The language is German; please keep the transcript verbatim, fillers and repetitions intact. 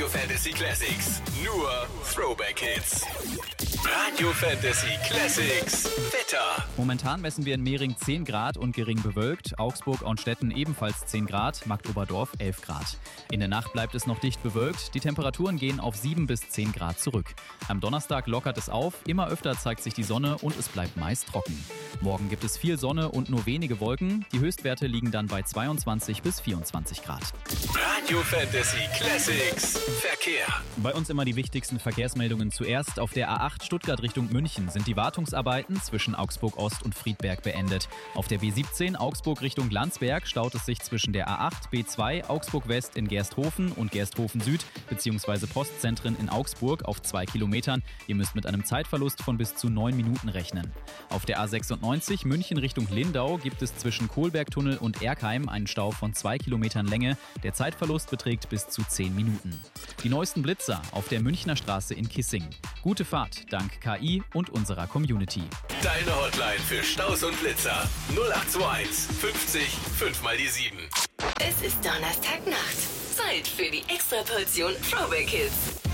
Radio Fantasy Classics. Nur Throwback Hits. Radio Fantasy Classics. Wetter. Momentan messen wir in Mehring zehn Grad und gering bewölkt. Augsburg, Auenstetten ebenfalls zehn Grad, Marktoberdorf elf Grad. In der Nacht bleibt es noch dicht bewölkt. Die Temperaturen gehen auf sieben bis zehn Grad zurück. Am Donnerstag lockert es auf. Immer öfter zeigt sich die Sonne und es bleibt meist trocken. Morgen gibt es viel Sonne und nur wenige Wolken. Die Höchstwerte liegen dann bei zweiundzwanzig bis vierundzwanzig Grad. Radio Fantasy Classics. Verkehr. Bei uns immer die wichtigsten Verkehrsmeldungen zuerst. Auf der A acht Stuttgart Richtung München sind die Wartungsarbeiten zwischen Augsburg Ost und Friedberg beendet. Auf der B siebzehn Augsburg Richtung Landsberg staut es sich zwischen der A acht, B zwei, Augsburg West in Gersthofen und Gersthofen Süd bzw. Postzentren in Augsburg auf zwei Kilometern. Ihr müsst mit einem Zeitverlust von bis zu neun Minuten rechnen. Auf der A sechsundneunzig München Richtung Lindau gibt es zwischen Kohlbergtunnel und Erkheim einen Stau von zwei Kilometern Länge. Der Zeitverlust beträgt bis zu zehn Minuten. Die neuesten Blitzer auf der Münchner Straße in Kissing. Gute Fahrt dank K I und unserer Community. Deine Hotline für Staus und Blitzer. null acht zwei eins fünfzig fünf mal die sieben. Es ist Donnerstagnacht. Zeit für die Extraportion Throwback Hits.